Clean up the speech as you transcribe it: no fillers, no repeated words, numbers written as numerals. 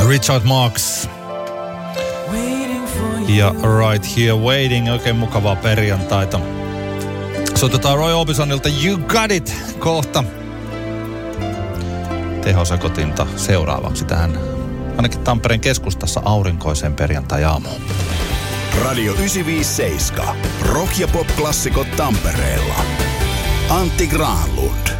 Richard Marx. Ja Right Here Waiting. Oikein mukavaa perjantaita. Soitetaan Roy Orbisonilta You Got It kohta. Tehosekotinta seuraavaksi tähän ainakin Tampereen keskustassa aurinkoiseen perjantai-aamuun. Radio 957. Rock- ja pop-klassikot Tampereella. Antti Granlund.